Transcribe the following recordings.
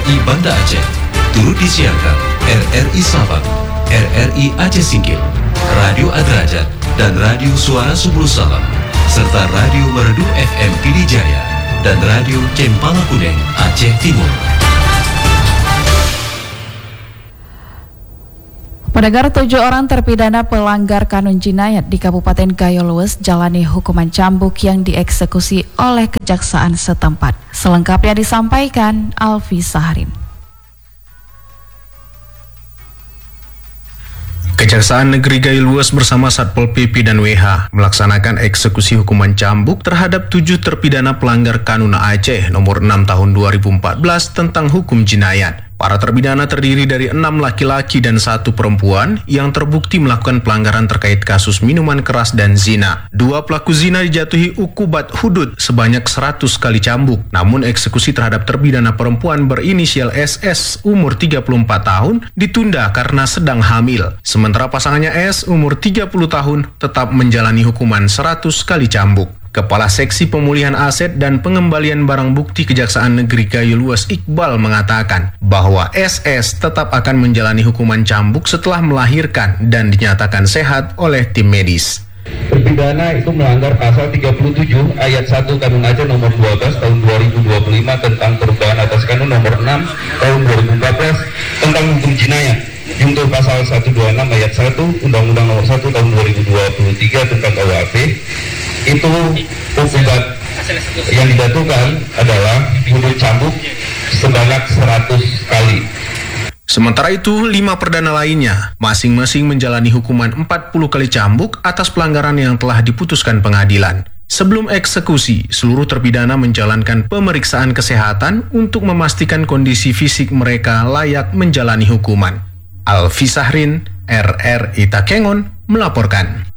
RRI Banda Aceh. Turut disiarkan RRI Sabang, RRI Aceh Singkil, Radio Adrajat, dan Radio Suara Subul Salam, serta Radio Merdu FM Pidijaya dan Radio Cempala Kuneng Aceh Timur. Pendengar, 7 orang terpidana pelanggar kanun jinayat di Kabupaten Gayo Lues jalani hukuman cambuk yang dieksekusi oleh kejaksaan setempat. Selengkapnya disampaikan Alfi Sahrin. Kejaksaan Negeri Gayo Lues bersama Satpol PP dan WH melaksanakan eksekusi hukuman cambuk terhadap 7 terpidana pelanggar Kanun Aceh nomor 6 tahun 2014 tentang hukum jinayat. Para terpidana terdiri dari 6 laki-laki dan 1 perempuan yang terbukti melakukan pelanggaran terkait kasus minuman keras dan zina. 2 pelaku zina dijatuhi ukubat hudud sebanyak 100 kali cambuk. Namun eksekusi terhadap terpidana perempuan berinisial SS umur 34 tahun ditunda karena sedang hamil. Sementara pasangannya S umur 30 tahun tetap menjalani hukuman 100 kali cambuk. Kepala Seksi Pemulihan Aset dan Pengembalian Barang Bukti Kejaksaan Negeri Gayo Lues Iqbal mengatakan bahwa SS tetap akan menjalani hukuman cambuk setelah melahirkan dan dinyatakan sehat oleh tim medis. Terpidana itu melanggar pasal 37 ayat 1 Kanun Aceh nomor 12 tahun 2025 tentang perubahan atas Kanun nomor 6 tahun 2014 tentang hukum jinayat. Junto pasal 126 ayat 1 Undang-Undang nomor 1 tahun 2023 tentang KUHP. Itu hukuman yang dijatuhkan adalah hudud cambuk sebanyak 100 kali. Sementara itu, 5 perdana lainnya masing-masing menjalani hukuman 40 kali cambuk atas pelanggaran yang telah diputuskan pengadilan. Sebelum eksekusi, seluruh terpidana menjalankan pemeriksaan kesehatan untuk memastikan kondisi fisik mereka layak menjalani hukuman. Alfi Sahrin, RRI Takengon, melaporkan.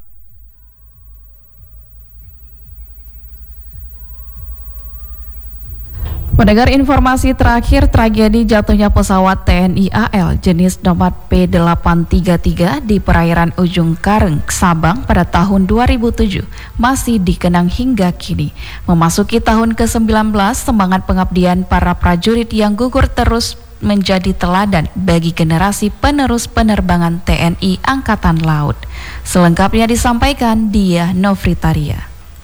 Pendengar, informasi terakhir, tragedi jatuhnya pesawat TNI AL jenis Nomad P833 di perairan Ujung Kareng, Sabang pada tahun 2007 masih dikenang hingga kini. Memasuki tahun ke-19, semangat pengabdian para prajurit yang gugur terus menjadi teladan bagi generasi penerus penerbangan TNI Angkatan Laut. Selengkapnya disampaikan Dia Novritaria.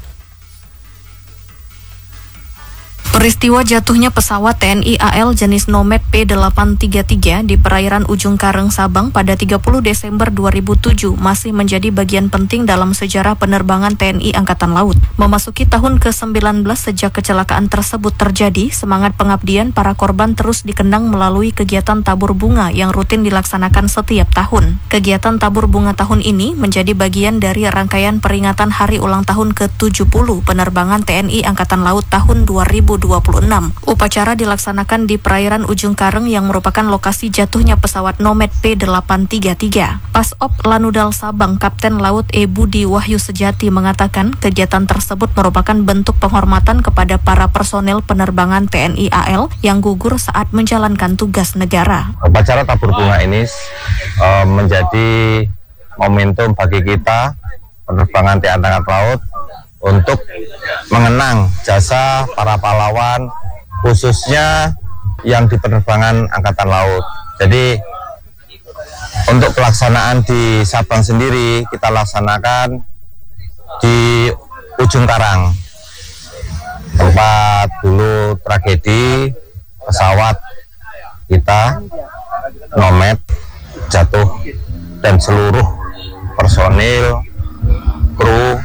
Peristiwa jatuhnya pesawat TNI AL jenis Nomad P833 di perairan Ujung Kareng, Sabang pada 30 Desember 2007 masih menjadi bagian penting dalam sejarah penerbangan TNI Angkatan Laut. Memasuki tahun ke-19 sejak kecelakaan tersebut terjadi, semangat pengabdian para korban terus dikenang melalui kegiatan tabur bunga yang rutin dilaksanakan setiap tahun. Kegiatan tabur bunga tahun ini menjadi bagian dari rangkaian peringatan hari ulang tahun ke-70 penerbangan TNI Angkatan Laut tahun 2026. Upacara dilaksanakan di perairan Ujung Kareng yang merupakan lokasi jatuhnya pesawat Nomad P833. Pasop Lanudal Sabang Kapten Laut E. Budi Wahyu Sejati mengatakan kegiatan tersebut merupakan bentuk penghormatan kepada para personel penerbangan TNI AL yang gugur saat menjalankan tugas negara. Upacara tabur bunga ini menjadi momentum bagi kita penerbangan TNI Angkatan Laut untuk mengenang jasa para pahlawan, khususnya yang di penerbangan Angkatan Laut. Jadi untuk pelaksanaan di Sabang sendiri kita laksanakan di Ujung Karang, tempat dulu tragedi pesawat kita Nomad jatuh dan seluruh personil kru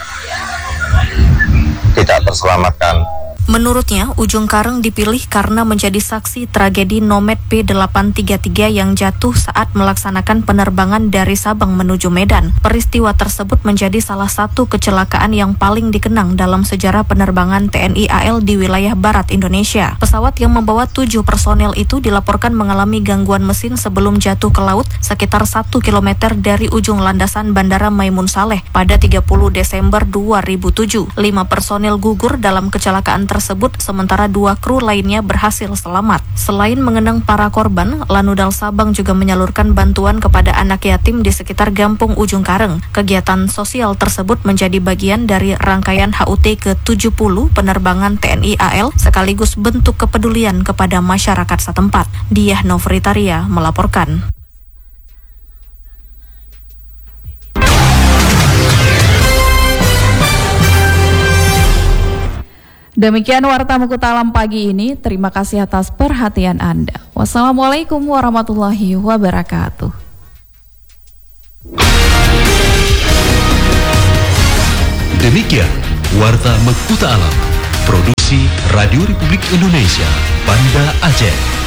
tidak terselamatkan. Menurutnya, Ujung Kareng dipilih karena menjadi saksi tragedi Nomad P833 yang jatuh saat melaksanakan penerbangan dari Sabang menuju Medan. Peristiwa tersebut menjadi salah satu kecelakaan yang paling dikenang dalam sejarah penerbangan TNI AL di wilayah barat Indonesia. Pesawat yang membawa 7 personel itu dilaporkan mengalami gangguan mesin sebelum jatuh ke laut sekitar 1 km dari ujung landasan Bandara Maimun Saleh pada 30 Desember 2007. 5 personel gugur dalam kecelakaan tersebut, sementara 2 kru lainnya berhasil selamat. Selain mengenang para korban, Lanudal Sabang juga menyalurkan bantuan kepada anak yatim di sekitar Gampung Ujung Kareng. Kegiatan sosial tersebut menjadi bagian dari rangkaian HUT ke-70 penerbangan TNI AL sekaligus bentuk kepedulian kepada masyarakat setempat. Diah Novritaria melaporkan. Demikian Warta Mukuta Alam pagi ini. Terima kasih atas perhatian Anda. Wassalamualaikum warahmatullahi wabarakatuh. Demikian Warta Mukuta Alam, produksi Radio Republik Indonesia, Banda Aceh.